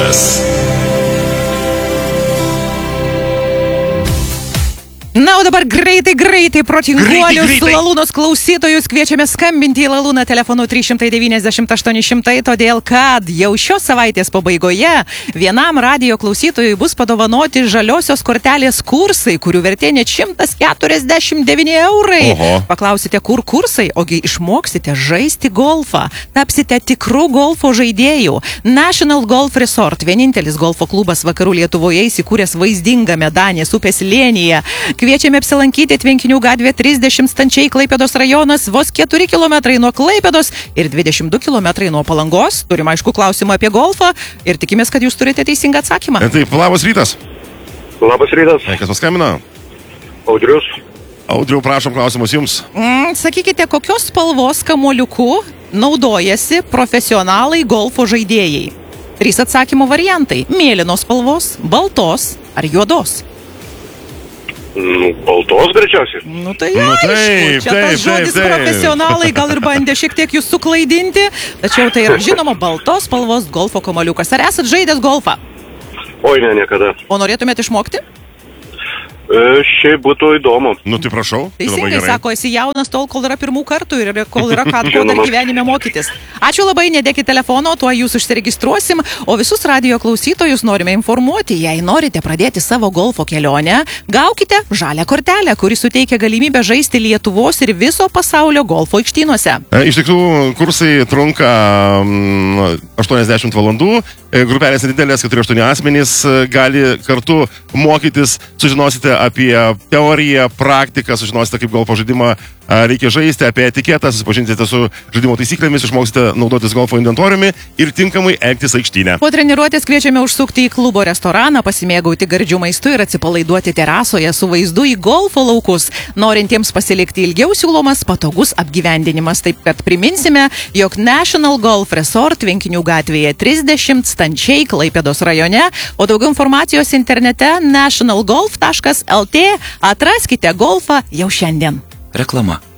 rytas. Na, o dabar greitai, protinguolius Lalūnos klausytojus kviečiame skambinti į Lalūną telefonu 390-800, todėl kad jau šios savaitės pabaigoje vienam radijo klausytojui bus padovanoti žaliosios kortelės kursai, kurių vertė net 149 eurai. Oho. Paklausite, kur kursai, ogi išmoksite žaisti golfą, tapsite tikrų golfo žaidėjų. National Golf Resort, vienintelis golfo klubas vakarų Lietuvoje, įsikūręs vaizdingame Danės upės slėnyje. Kviečiame apsilankyti Tvenkinių gatvė 30 Stančiai, Klaipėdos rajonas, vos 4 km nuo Klaipėdos ir 22 km nuo Palangos. Turim aišku klausimą apie golfą ir tikimės, kad jūs turite teisingą atsakymą. Taip, labas rytas. Labas rytas. Kas paskambino? Audrius. Audriu, prašom, klausimus jums. Sakykite, kokios spalvos kamuoliuku naudojasi profesionalai golfo žaidėjai? 3 atsakymų variantai. Mėlynos spalvos, baltos ar juodos? Baltos greičiausiai. Tai aišku, čia tas žodis profesionalai gal ir bandė šiek tiek jūs suklaidinti, tačiau tai yra žinoma baltos spalvos golfo kamuoliukas. Ar esat žaidęs golfą? Oi, ne, niekada. O norėtumėte išmokti? Šiaip būtų įdomu. Tai prašau. Teisingai sako, esi jaunas tol, kol yra pirmų kartų ir kol yra ką dar gyvenime mokytis. Ačiū labai, nedėkit telefono, tuo jūs užsiregistruosim, o visus radijo klausytojus norime informuoti, jei norite pradėti savo golfo kelionę, gaukite žalią kortelę, kuri suteikia galimybę žaisti Lietuvos ir viso pasaulio golfo aikštynuose. Iš tikrųjų, kursai trunka 80 valandų, grupelės nedidelės, 4-8 asmenys gali kartu mokytis, sužinosite apie teoriją, praktiką, sužinosite, kaip golfo žaidimą reikia žaisti, apie etiketą, susipažinsite su žaidimo taisyklėmis, išmoksite naudotis golfo inventoriumi ir tinkamai elgtis aikštynę. Po treniruotės kviečiame užsukti į klubo restoraną, pasimėgauti gardžių maistu ir atsipalaiduoti terasoje su vaizdu į golfo laukus. Norintiems pasilikti ilgiau siūlomas patogus apgyvendinimas. Taip kad priminsime, jog National Golf Resort Tvenkinių gatvėje 30 Stančiai, Klaipėdos rajone, o daugiau informacijos internete nationalgolf.lt. Atraskite golfą jau šiandien. Reklama.